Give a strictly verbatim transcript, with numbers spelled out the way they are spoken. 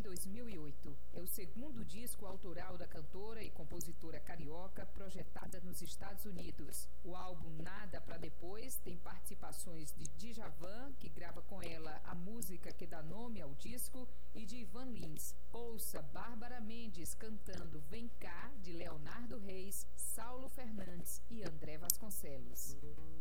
em dois mil e oito. É o segundo disco autoral da cantora e compositora carioca projetada nos Estados Unidos. O álbum Nada Pra Depois tem participações de Djavan, que grava com ela a música que dá nome ao disco, e de Ivan Lins. Ouça Bárbara Mendes cantando Vem Cá, de Leonardo Reis, Saulo Fernandes e André Vasconcelos.